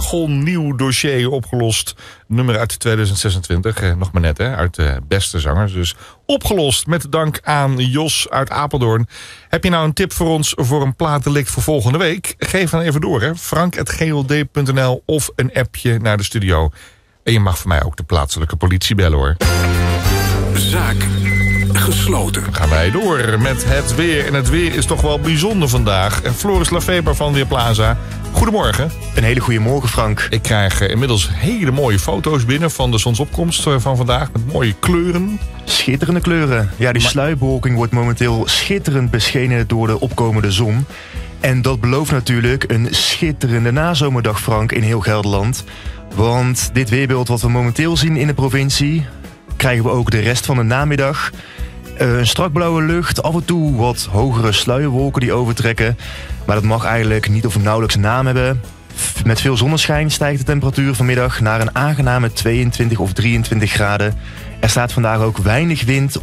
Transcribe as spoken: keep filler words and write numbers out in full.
spiegelnieuw dossier opgelost. Nummer uit tweeduizend zesentwintig. Eh, nog maar net, hè, uit de beste zangers. Dus opgelost met dank aan Jos uit Apeldoorn. Heb je nou een tip voor ons voor een plaatdelict voor volgende week? Geef dan even door, hè. frank at g l d punt n l of een appje naar de studio. En je mag voor mij ook de plaatselijke politie bellen, hoor. Zaak gesloten. Gaan wij door met het weer. En het weer is toch wel bijzonder vandaag. En Floris Lafeber van Weerplaza. Goedemorgen. Een hele goede morgen, Frank. Ik krijg inmiddels hele mooie foto's binnen van de zonsopkomst van vandaag. Met mooie kleuren. Schitterende kleuren. Ja, die Maar... sluierbewolking wordt momenteel schitterend beschenen door de opkomende zon. En dat belooft natuurlijk een schitterende nazomerdag, Frank, in heel Gelderland. Want dit weerbeeld wat we momenteel zien in de provincie... krijgen we ook de rest van de namiddag. Uh, een strak blauwe lucht, af en toe wat hogere sluierwolken die overtrekken. Maar dat mag eigenlijk niet of nauwelijks een naam hebben. Met veel zonneschijn stijgt de temperatuur vanmiddag naar een aangename tweeëntwintig of drieëntwintig graden. Er staat vandaag ook weinig wind